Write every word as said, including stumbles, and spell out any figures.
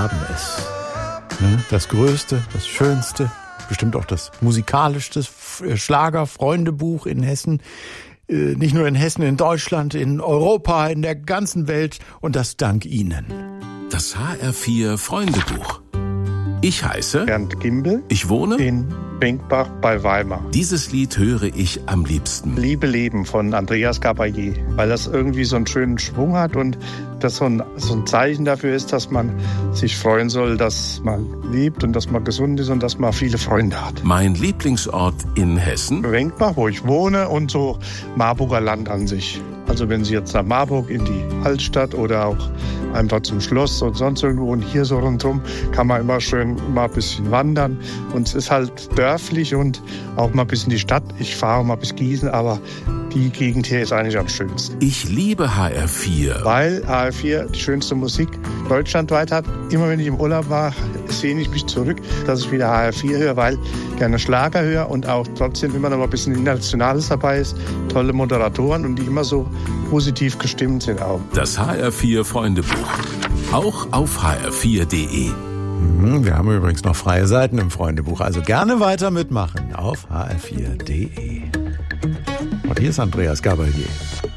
haben es. Das Größte, das Schönste, bestimmt auch das musikalischste Schlager-Freundebuch in Hessen. Nicht nur in Hessen, in Deutschland, in Europa, in der ganzen Welt. Und das dank Ihnen. Das H R vier Freundebuch. Ich heiße Bernd Gimbel. Ich wohne in Benkbach bei Weimar. Dieses Lied höre ich am liebsten. Liebe Leben von Andreas Gabalier, weil das irgendwie so einen schönen Schwung hat und das so ein, so ein Zeichen dafür ist, dass man sich freuen soll, dass man lebt und dass man gesund ist und dass man viele Freunde hat. Mein Lieblingsort in Hessen? Benkbach, wo ich wohne, und so Marburger Land an sich. Also wenn Sie jetzt nach Marburg in die Altstadt oder auch einfach zum Schloss und sonst irgendwo und hier so rundherum, kann man immer schön mal ein bisschen wandern. Und es ist halt dörflich und auch mal bis in die Stadt. Ich fahre mal bis Gießen, aber die Gegend hier ist eigentlich am schönsten. Ich liebe H R vier. Weil H R vier die schönste Musik deutschlandweit hat. Immer wenn ich im Urlaub war, sehne ich mich zurück, dass ich wieder H R vier höre, weil ich gerne Schlager höre und auch trotzdem immer noch mal ein bisschen Internationales dabei ist. Tolle Moderatoren und die immer so positiv gestimmt sind auch. Das H R vier Freundebuch. Auch auf h r vier punkt d e. Wir haben übrigens noch freie Seiten im Freundebuch, also gerne weiter mitmachen auf h r vier punkt d e. Und hier ist Andreas Gabalier.